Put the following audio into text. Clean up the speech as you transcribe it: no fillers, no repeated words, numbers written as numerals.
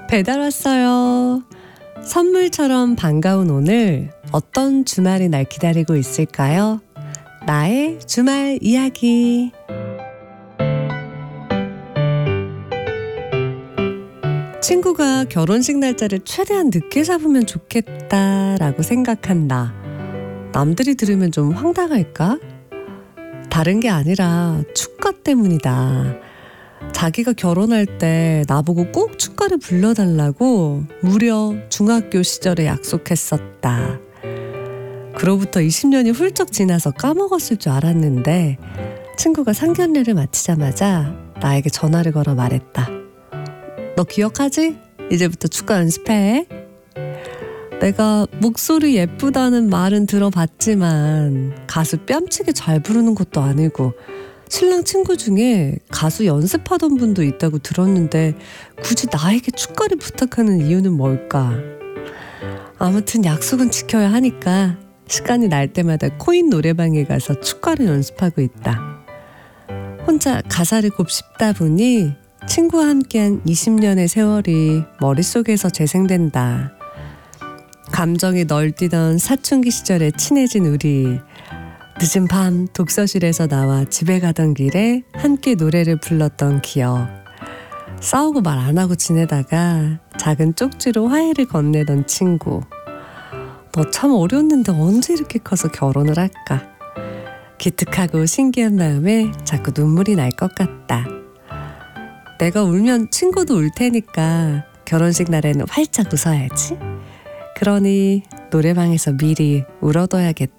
배달 왔어요. 선물처럼 반가운 오늘 어떤 주말이 날 기다리고 있을까요? 나의 주말 이야기. 친구가 결혼식 날짜를 최대한 늦게 잡으면 좋겠다라고 생각한다. 남들이 들으면 좀 황당할까? 다른 게 아니라 축가 때문이다. 자기가 결혼할 때 나보고 꼭 축가를 불러달라고 무려 중학교 시절에 약속했었다. 그로부터 20년이 훌쩍 지나서 까먹었을 줄 알았는데 친구가 상견례를 마치자마자 나에게 전화를 걸어 말했다. 너 기억하지? 이제부터 축가 연습해. 내가 목소리 예쁘다는 말은 들어봤지만 가수 뺨치게 잘 부르는 것도 아니고 신랑 친구 중에 가수 연습하던 분도 있다고 들었는데 굳이 나에게 축가를 부탁하는 이유는 뭘까? 아무튼 약속은 지켜야 하니까 시간이 날 때마다 코인 노래방에 가서 축가를 연습하고 있다. 혼자 가사를 곱씹다 보니 친구와 함께한 20년의 세월이 머릿속에서 재생된다. 감정이 널뛰던 사춘기 시절에 친해진 우리. 늦은 밤 독서실에서 나와 집에 가던 길에 함께 노래를 불렀던 기억. 싸우고 말 안 하고 지내다가 작은 쪽지로 화해를 건네던 친구. 너 참 어렸는데 언제 이렇게 커서 결혼을 할까? 기특하고 신기한 마음에 자꾸 눈물이 날 것 같다. 내가 울면 친구도 울 테니까 결혼식 날에는 활짝 웃어야지. 그러니 노래방에서 미리 울어둬야겠다.